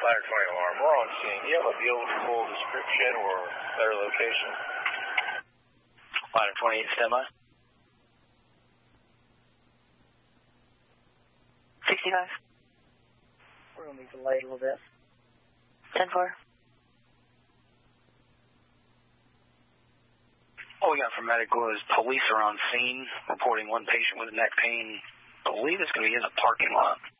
Ladder 20 alarm. We're on scene. Do you have a beautiful description or better location? Ladder 28, stand by. 65. We're going to be delayed a little bit. 10-4. All we got from medical is police are on scene, reporting one patient with neck pain. I believe it's going to be in the parking lot.